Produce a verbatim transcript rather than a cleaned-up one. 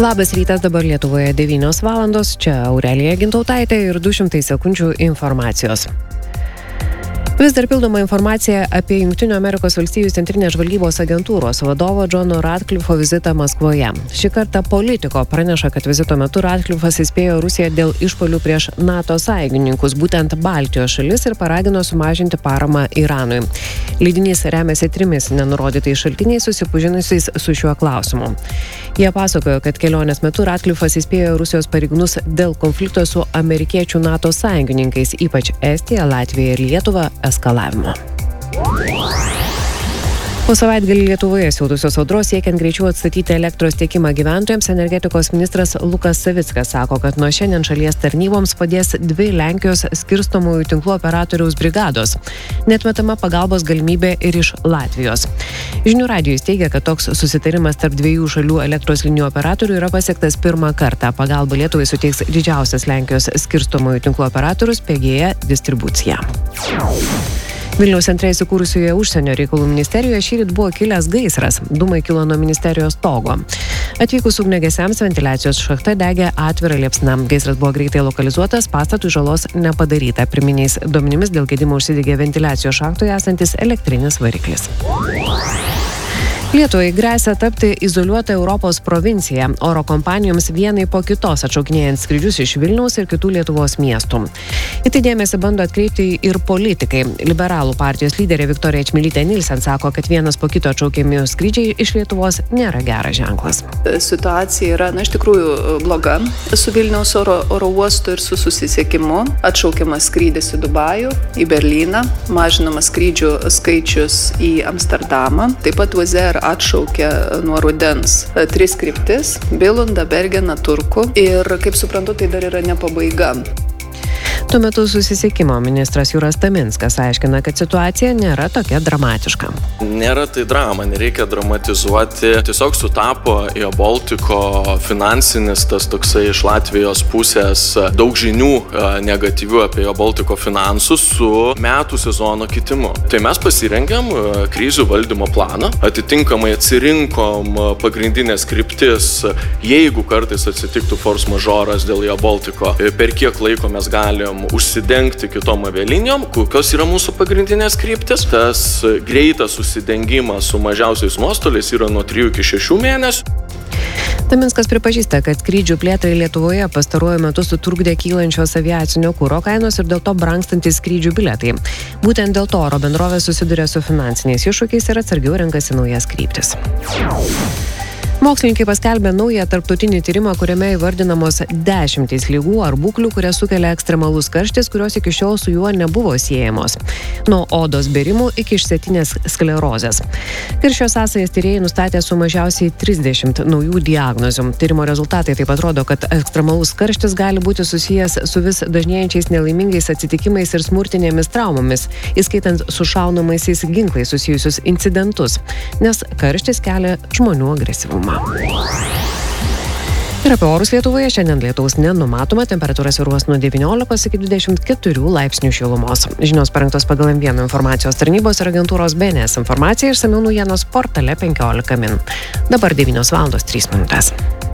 Labas rytas, dabar Lietuvoje devynios valandos, čia Aurelija Gintautaitė ir du šimtai sekundžių informacijos. Vis dar pildoma informacija apie Jungtinių Amerikos valstijų centrinės žvalgybos agentūros vadovo Johno Ratcliffo vizitą Maskvoje. Šį kartą Politico praneša, kad vizito metu Ratcliffas įspėjo Rusiją dėl išpuolių prieš NATO sąjungininkus, būtent Baltijos šalis, ir paragino sumažinti paramą Iranui. Leidinys remiasi trimis nenurodytais šaltiniais susipažinusiais su šiuo klausimu. Jie pasakojo, kad kelionės metu Ratcliffas įspėjo Rusijos pareigūnus dėl konflikto su amerikiečių NATO sąjungininkais, ypač Estija, Latvija ir Lietuva, eskalavimo. Po savaitgalį Lietuvoje siautusios audros siekiant greičiau atstatyti elektros tiekimą gyventojams, energetikos ministras Lukas Savickas sako, kad nuo šiandien šalies tarnyboms padės dvi Lenkijos skirstomųjų tinklų operatoriaus brigados. Neatmetama pagalbos galimybė ir iš Latvijos. Žinių radijui teigia, kad toks susitarimas tarp dviejų šalių elektros linijų operatorių yra pasiektas pirmą kartą. Pagalba Lietuvai suteiks didžiausias Lenkijos skirstomųjų tinklų operatorius P G E distribucija. Vilniaus centre įsikūrusioje užsienio reikalų ministerijoje šįryt buvo kilęs gaisras. Dūmai kilo nuo ministerijos stogo. Atvykus ugniagesiams ventiliacijos šachta degė atvira liepsna. Gaisras buvo greitai lokalizuotas, pastatui žalos nepadaryta. Pirminiais duomenimis dėl gedimo užsidegė ventiliacijos šachtoje esantis elektrinis variklis. Lietuvai gresia tapti izoliuota Europos provincija, oro kompanijoms vienai po kitos atšaukinėjant skrydžius iš Vilniaus ir kitų Lietuvos miestų. Į tai dėmesį bando atkreipti ir politikai. Liberalų partijos lyderė Viktorija Čmilytė Nilsen sako, kad vienas po kito atšaukiami skrydžiai iš Lietuvos nėra geras ženklas. Situacija yra, na, iš tikrųjų bloga su Vilniaus oro, oro uostu ir su susisiekimu. Atšaukiamas skrydis į Dubajų, į Berlyną, mažinamas skrydžių skaičius į Amsterdamą, taip pat Wizz Air atšaukia nuo rudens tris kryptis – Bilundą, Bergeną, Turku. Ir, kaip suprantu, tai dar yra ne pabaiga. Tuo metu susisiekimo ministras Jūras Taminskas aiškina, kad situacija nėra tokia dramatiška. Nėra tai drama, nereikia dramatizuoti. Tiesiog sutapo Air Baltico finansinis tas toksai iš Latvijos pusės daug žinių negatyvių apie Air Baltico finansus su metų sezono kitimu. Tai mes pasirengėm krizių valdymo planą, atitinkamai atsirinkom pagrindinės kryptis, jeigu kartais atsitiktų force majoras dėl Air Baltico, per kiek laiko mes galim užsidengti kitom avialinijom, kokios yra mūsų pagrindinės kryptis. Tas greitas susidengimas su mažiausiais nuostoliais yra nuo trijų iki šešių mėnesių. Taminskas pripažįsta, kad skrydžių plėtrai Lietuvoje pastaruoju metu sutrukdė kylančios aviacinio kuro kainos ir dėl to brangstantys skrydžių bilietai. Būtent dėl to oro bendrovės susiduria su finansiniais iššūkiais ir atsargiau renkasi naujas kryptis. Mokslininkai paskelbė naują tarptautinį tyrimą, kuriame įvardinamos dešimtys ligų ar būklių, kurias sukelia ekstremalus karštis, kurios iki šiol su juo nebuvo siejamos. Nuo odos bėrimų iki išsėtinės sklerozės. Karščio sąsajas tyrėjai nustatė su mažiausiai trisdešimt naujų diagnozių. Tyrimo rezultatai taip pat rodo, kad ekstremalus karštis gali būti susijęs su vis dažnėjančiais nelaimingais atsitikimais ir smurtinėmis traumomis, įskaitant su šaunamaisiais ginklais susijusius incidentus, nes karštis kelia žmonių agresyvumą. Ir apie orus Lietuvoje šiandien lietaus nenumatoma, temperatūra svyruos nuo devyniolikos iki dvidešimt keturių laipsnių šilumos. Žinios parengtos pagal M vienas informacijos tarnybos ir agentūros B N S informaciją, išsamiau naujienos portale penkiolika min. Dabar devynios valandos trys minutės.